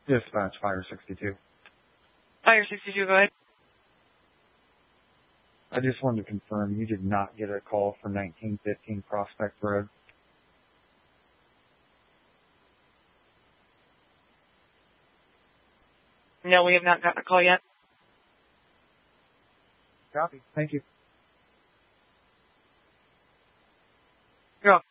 Dispatch Fire 62. Fire 62, go ahead. I just wanted to confirm you did not get a call for 1915 Prospect Road. No, we have not gotten a call yet. Copy. Thank you. You're welcome.